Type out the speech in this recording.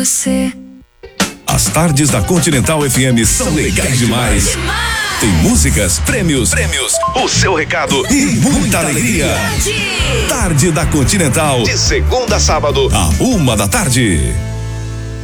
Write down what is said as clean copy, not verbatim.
Você. As tardes da Continental FM são legais demais. Tem músicas, prêmios, o seu recado e muita alegria. Tarde da Continental, de segunda a sábado, à 1 da tarde.